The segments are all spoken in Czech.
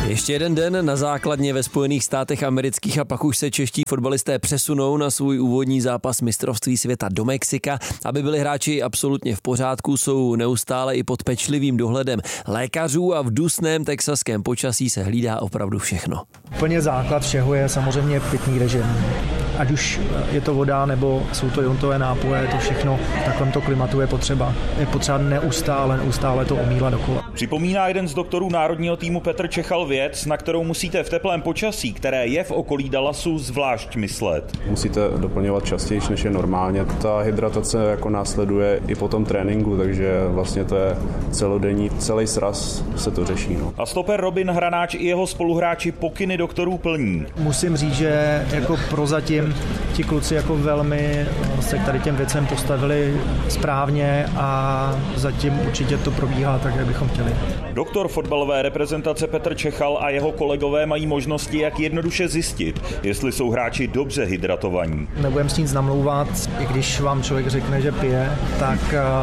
Ještě jeden den na základně ve Spojených státech amerických a pak už se čeští fotbalisté přesunou na svůj úvodní zápas mistrovství světa do Mexika. Aby byli hráči absolutně v pořádku, jsou neustále i pod pečlivým dohledem lékařů a v dusném texaském počasí se hlídá opravdu všechno. Úplně základ všeho je samozřejmě pitný režim. Ať už je to voda, nebo jsou to jontové nápoje, to všechno v takovémto klimatu je potřeba. Je potřeba neustále to omýlat dokola. Připomíná jeden z doktorů národního týmu Petr Čechal věc, na kterou musíte v teplém počasí, které je v okolí Dallasu, zvlášť myslet. Musíte doplňovat častěji, než je normálně. Ta hydratace jako následuje i po tom tréninku, takže vlastně to je celodenní, celý sraz se to řeší. No. A stoper Robin Hranáč i jeho spoluhráči pokyny doktorů plní. Musím říct, že jako prozatím ti kluci jako velmi se k tady těm věcem postavili správně a zatím určitě to probíhá tak, jak bychom chtěli. Doktor fotbalové reprezentace Petr Čechal a jeho kolegové mají možnosti, jak jednoduše zjistit, jestli jsou hráči dobře hydratovaní. Nebudem s nic namlouvat, i když vám člověk řekne, že pije, tak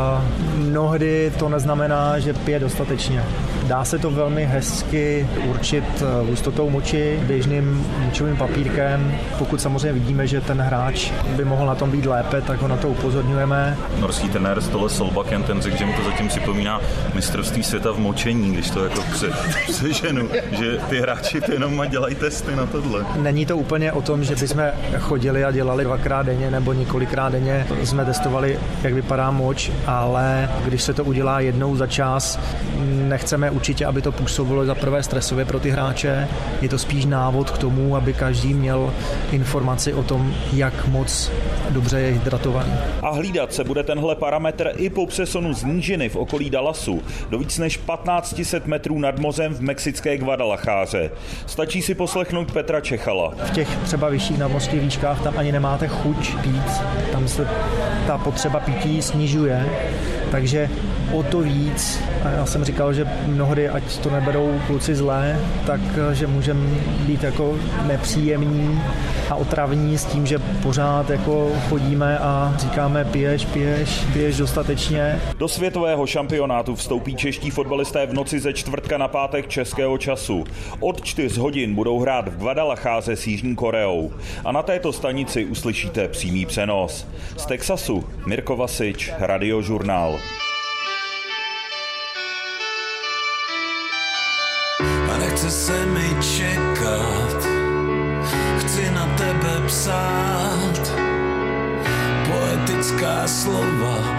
mnohdy to neznamená, že pije dostatečně. Dá se to velmi hezky určit hustotou moči, běžným močovým papírkem. Pokud samozřejmě vidíme, že ten hráč by mohl na tom být lépe, tak ho na to upozorňujeme. Norský trenér Stole Solbakken, ten řekl, že mu to zatím připomíná mistrovství světa v močení, když to jako přeženu, že ty hráči to jenom dělají testy na tohle. Není to úplně o tom, že bychom chodili a dělali 2krát denně nebo několikrát denně. Jsme testovali, jak vypadá moč, ale když se to udělá jednou za čas, nechceme určitě, aby to působilo za prvé stresově pro ty hráče. Je to spíš návod k tomu, aby každý měl informaci o tom, jak moc dobře je hydratovaný. A hlídat se bude tenhle parametr i po přesunu z nížiny v okolí Dallasu do víc než 1500 metrů nad mořem v mexické Guadalajáře. Stačí si poslechnout Petra Čechala. V těch třeba vyšších nadmořských výškách tam ani nemáte chuť pít, tam se ta potřeba pití snižuje, takže o to víc, a já jsem říkal, že mnohdy, ať to neberou kluci zlé, takže můžeme být jako nepříjemní a otravní s tím, že pořád jako chodíme a říkáme piješ dostatečně. Do světového šampionátu vstoupí čeští fotbalisté v noci ze čtvrtka na pátek českého času. Od 4 hodin budou hrát v Guadalajáře s Jižní Koreou. A na této stanici uslyšíte přímý přenos. Z Texasu Mirko Vasič, Radiožurnál. A nechce se mi čekat, chci na tebe psát poetická slova